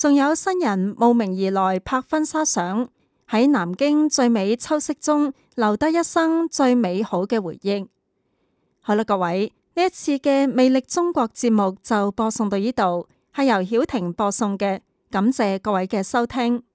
仲有新人慕名而來拍婚紗相，喺南京最美秋色中留低一生最美好嘅回憶。好啦，各位，呢一次嘅魅力中國節目就播送到呢度，係由曉婷播送嘅，感謝各位嘅收聽。